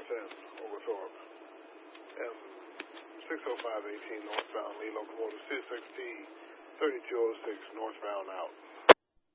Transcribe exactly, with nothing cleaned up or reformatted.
North End, Oglethorpe. M six oh five eighteen northbound, lead locomotive C six T thirty-two oh six northbound out.